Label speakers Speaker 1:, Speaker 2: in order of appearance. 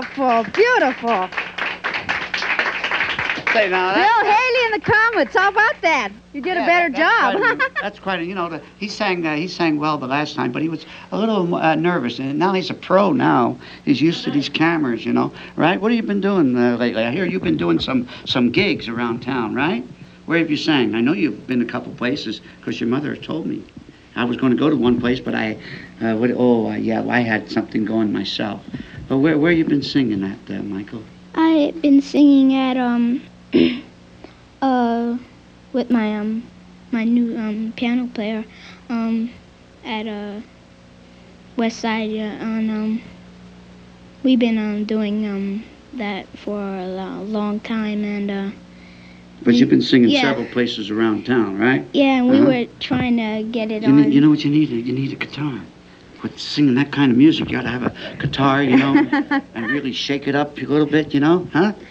Speaker 1: Beautiful, beautiful.
Speaker 2: Say now,
Speaker 1: Bill Haley and the Comets. How about that? You did a better job.
Speaker 2: That's quite a, he sang well the last time, but he was a little nervous. And now he's a pro now. He's used to these cameras, right? What have you been doing lately? I hear you've been doing some gigs around town, right? Where have you sang? I know you've been a couple places because your mother told me. I was going to go to one place, but I had something going myself. But where you been singing at, Michael?
Speaker 3: I've been singing at with my my new piano player at West Side we've been doing that for a long time, and
Speaker 2: but you've been singing several places around town, right?
Speaker 3: Yeah, and we were trying to get it on.
Speaker 2: You know what you need? You need a guitar. With singing that kind of music, you got to have a guitar, and really shake it up a little bit, huh?